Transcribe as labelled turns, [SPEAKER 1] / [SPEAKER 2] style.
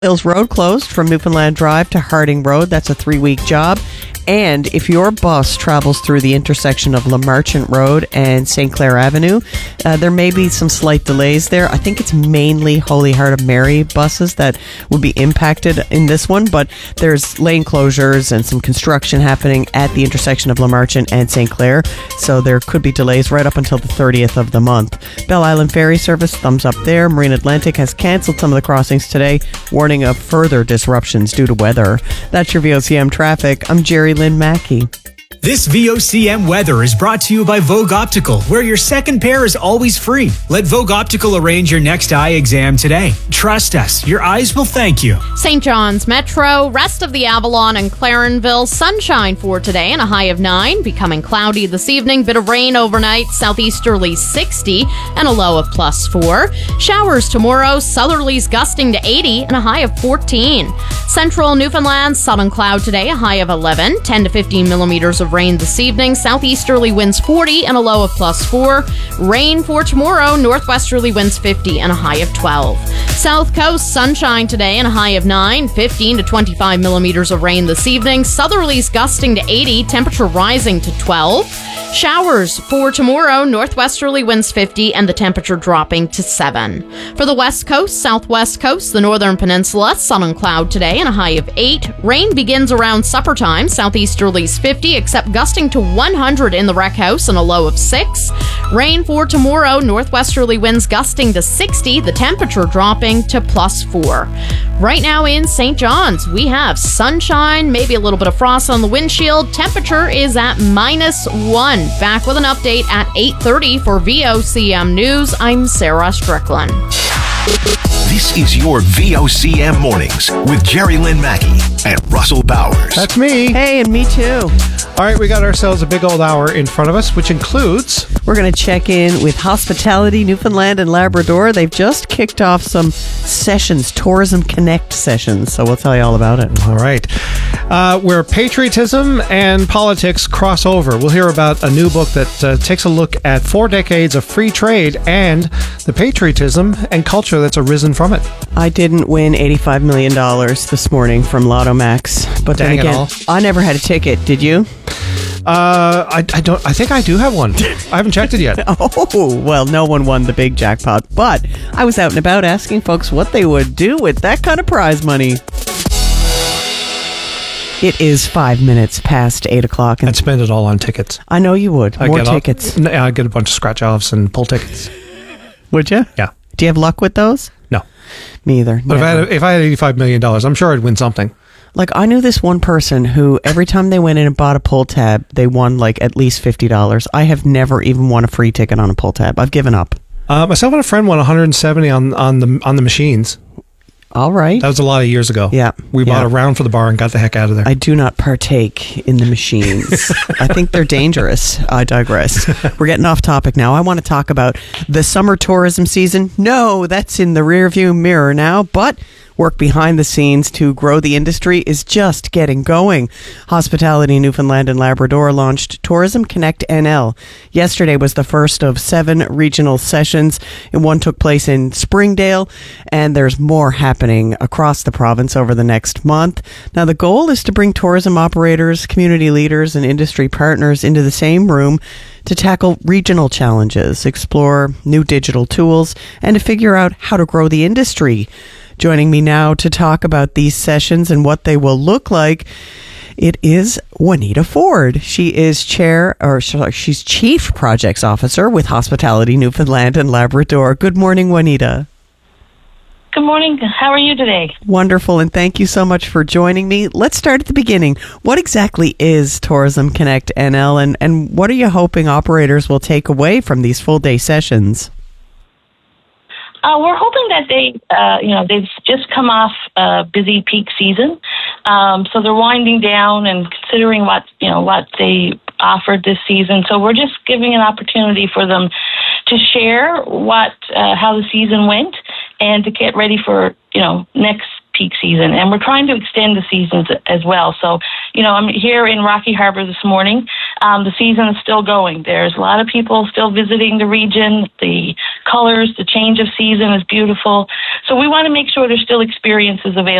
[SPEAKER 1] Hills Road closed from Newfoundland Drive to Harding Road. That's a 3-week job. And if your bus travels through the intersection of Lamarchant Road and St. Clair Avenue, there may be some slight delays there. I think it's mainly Holy Heart of Mary buses that would be impacted in this one, but there's lane closures and some construction happening at the intersection of Lamarchant and St. Clair, so there could be delays right up until the 30th of the month. Belle Island Ferry Service, thumbs up there. Marine Atlantic has canceled some of the crossings today, warning of further disruptions due to weather. That's your VOCM traffic. I'm Jerry Lynn Mackey.
[SPEAKER 2] This VOCM weather is brought to you by Vogue Optical, where your second pair is always free. Let Vogue Optical arrange your next eye exam today. Trust us, your eyes will thank you.
[SPEAKER 3] St. John's Metro, rest of the Avalon and Clarenville, sunshine for today and a high of 9, becoming cloudy this evening, bit of rain overnight, southeasterly 60 and a low of +4. Showers tomorrow, southerlies gusting to 80 and a high of 14. Central Newfoundland, sun and cloud today, a high of 11, 10 to 15 millimeters of rain this evening, southeasterly winds 40 and a low of +4. Rain for tomorrow, northwesterly winds 50 and a high of 12. South Coast, sunshine today and a high of 9, 15 to 25 millimeters of rain this evening, southerlies gusting to 80, temperature rising to 12. Showers for tomorrow, northwesterly winds 50 and the temperature dropping to 7. For the West Coast, Southwest Coast, the Northern Peninsula, sun and cloud today and a high of 8. Rain begins around supper time, southeasterlies 50, except gusting to 100 in the Rec House and a low of 6. Rain for tomorrow, northwesterly winds gusting to 60, the temperature dropping to +4. Right now in St. John's, we have sunshine, maybe a little bit of frost on the windshield. Temperature is at -1. Back with an update at 8:30 for VOCM News. I'm Sarah Strickland.
[SPEAKER 4] This is your VOCM Mornings with Jerry Lynn Mackey and Russell Bowers.
[SPEAKER 5] That's me.
[SPEAKER 1] Hey, and me too.
[SPEAKER 5] All right, we got ourselves a big old hour in front of us, which includes...
[SPEAKER 1] We're going to check in with Hospitality Newfoundland and Labrador. They've just kicked off some sessions, Tourism Connect sessions, so we'll tell you all about it.
[SPEAKER 5] All right. Where patriotism and politics cross over. We'll hear about a new book that takes a look at 4 decades of free trade and the patriotism and culture that's arisen from it.
[SPEAKER 1] I didn't win $85 million this morning from Lotto Max, but
[SPEAKER 5] Dang
[SPEAKER 1] then
[SPEAKER 5] it
[SPEAKER 1] again,
[SPEAKER 5] all.
[SPEAKER 1] I never had a ticket. Did you?
[SPEAKER 5] I don't. I think I do have one. I haven't checked it yet.
[SPEAKER 1] Oh, well, no one won the big jackpot, but I was out and about asking folks what they would do with that kind of prize money. It is 5 minutes past 8 o'clock.
[SPEAKER 5] I'd spend it all on tickets.
[SPEAKER 1] I know you would. More tickets.
[SPEAKER 5] I'd get a bunch of scratch-offs and pull tickets.
[SPEAKER 1] Would you?
[SPEAKER 5] Yeah.
[SPEAKER 1] Do you have luck with those?
[SPEAKER 5] No.
[SPEAKER 1] Me either.
[SPEAKER 5] But if I had $85 million, I'm sure I'd win something.
[SPEAKER 1] Like, I knew this one person who every time they went in and bought a pull tab, they won like at least $50. I have never even won a free ticket on a pull tab. I've given up.
[SPEAKER 5] Myself and a friend won 170 on the machines.
[SPEAKER 1] All right.
[SPEAKER 5] That was a lot of years ago.
[SPEAKER 1] Yeah.
[SPEAKER 5] We bought a round for the bar and got the heck out of there.
[SPEAKER 1] I do not partake in the machines. I think they're dangerous. I digress. We're getting off topic now. I want to talk about the summer tourism season. No, that's in the rearview mirror now, but work behind the scenes to grow the industry is just getting going. Hospitality Newfoundland and Labrador launched Tourism Connect NL. Yesterday was the first of 7 regional sessions, and one took place in Springdale, and there's more happening across the province over the next month. Now, the goal is to bring tourism operators, community leaders, and industry partners into the same room to tackle regional challenges, explore new digital tools, and to figure out how to grow the industry. Joining me now to talk about these sessions and what they will look like, it is Juanita Ford. She's Chief Projects Officer with Hospitality Newfoundland and Labrador. Good morning, Juanita.
[SPEAKER 6] Good morning. How are you today?
[SPEAKER 1] Wonderful, and thank you so much for joining me. Let's start at the beginning. What exactly is Tourism Connect NL, and what are you hoping operators will take away from these full-day sessions?
[SPEAKER 6] We're hoping that they've just come off a busy peak season, so they're winding down and considering what they offered this season. So we're just giving an opportunity for them to share how the season went and to get ready for next peak season, and we're trying to extend the seasons as well. So, I'm here in Rocky Harbor this morning. The season is still going. There's a lot of people still visiting the region. The colors, the change of season is beautiful. So we want to make sure there's still experiences available